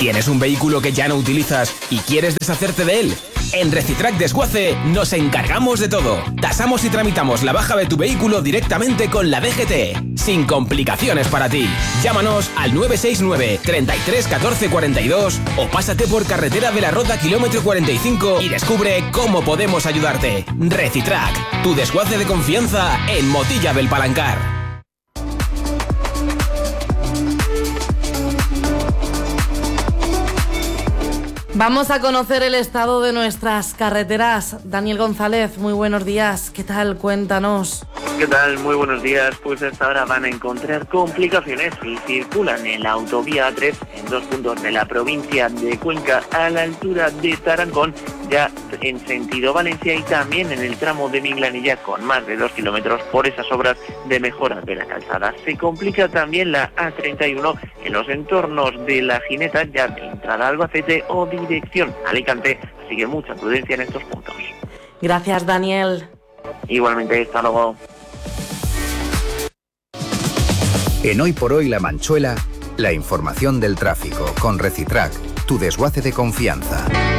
¿Tienes un vehículo que ya no utilizas y quieres deshacerte de él? En Recitrac Desguace nos encargamos de todo. Tasamos y tramitamos la baja de tu vehículo directamente con la DGT, sin complicaciones para ti. Llámanos al 969 33 14 42 o pásate por Carretera de la Roda kilómetro 45 y descubre cómo podemos ayudarte. Recitrac, tu desguace de confianza en Motilla del Palancar. Vamos a conocer el estado de nuestras carreteras. Daniel González, muy buenos días. ¿Qué tal? Cuéntanos. ¿Qué tal? Muy buenos días. Pues hasta ahora van a encontrar complicaciones si circulan en la autovía A3 en 2 puntos de la provincia de Cuenca a la altura de Tarancón, ya en sentido Valencia, y también en el tramo de Minglanilla con más de 2 kilómetros por esas obras de mejora de la calzada. Se complica también la A31 en los entornos de La Gineta, ya de entrada a Albacete o dirección Alicante, así que mucha prudencia en estos puntos. Gracias, Daniel. Igualmente, hasta luego. En Hoy por Hoy La Manchuela, la información del tráfico con Recitrac, tu desguace de confianza.